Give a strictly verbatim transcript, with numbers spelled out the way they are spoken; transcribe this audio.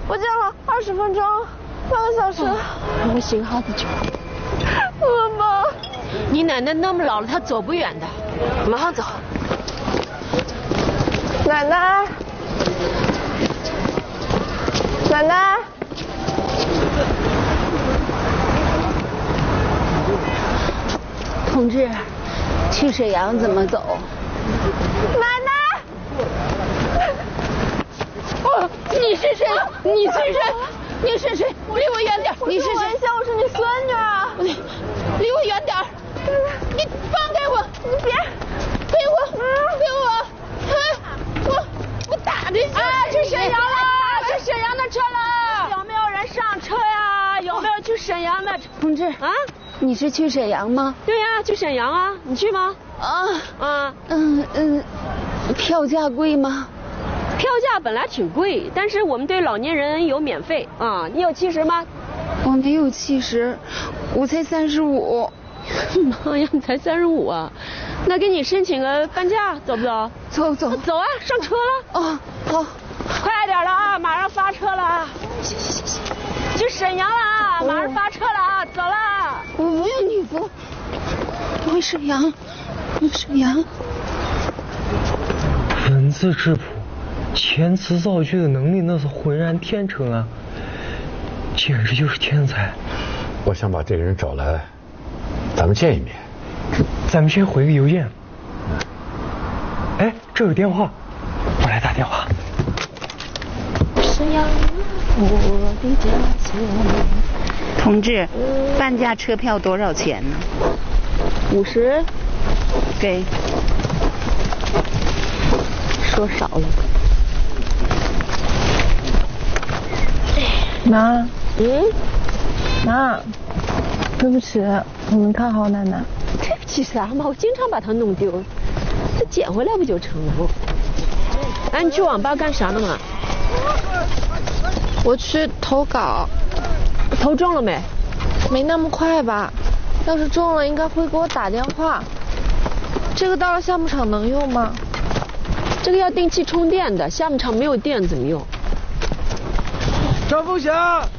我见了二十分钟，半个小时。 哦、我醒好子去。 妈妈， 你奶奶那么老了，她走不远的，马上走。 奶奶，奶奶。 同志，去沈阳怎么走？ 奶奶！ 哦，你是谁？你是谁？你是谁？离我远点！你是谁？ 文香，我是你孙女啊！ 离离我远点！你放开我！ 你别给我！给我！啊！我我打你！ 啊！去沈阳了！去沈阳的车了！有没有人上车呀？有没有去沈阳的同志啊？ 你是去沈阳吗？ 对呀，去沈阳啊！你去吗？ 啊啊嗯嗯，票价贵吗？ 票价本来挺贵，但是我们对老年人有免费啊。你有七十吗？ 我没有七十，我才三十五。 妈呀，你才三十五啊？那给你申请个半价，走不走？ 走走走啊，上车了。 哦，好， 快点了啊，马上发车了啊！ 行行行， 去沈阳了啊，马上发车了啊，走了。 我不要你扶，回沈阳，回沈阳。 文字质朴，遣词造句的能力那是浑然天成啊，简直就是天才。 我想把这个人找来，咱们见一面。 咱们先回个邮件。哎，这有电话，我来打电话。 沈阳，我的家乡。同志，半价车票多少钱呢？ 五十， 给。 说少了。 妈， 嗯， 妈，对不起，我没看好奶奶。 对不起啥嘛？我经常把它弄丢，再捡回来不就成了？哎，你去网吧干啥呢嘛？ 我去投稿。 投中了没？ 没那么快吧，要是中了应该会给我打电话。这个到了项目场能用吗？ 这个要定期充电的，项目场没有电怎么用？ 张凤霞，